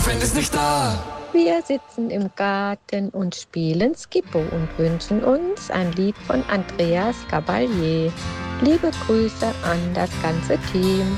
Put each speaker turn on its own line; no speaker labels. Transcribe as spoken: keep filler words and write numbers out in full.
Sven ist nicht da.
Wir sitzen im Garten und spielen Skippo und wünschen uns ein Lied von Andreas Gabalier. Liebe Grüße an das ganze Team.